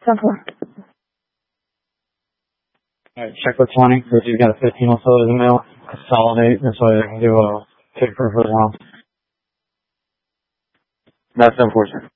10-4. Alright, check with 20. So you've got a 15 also as a mail. Consolidate. This way they can do a paper for the round. That's unfortunate.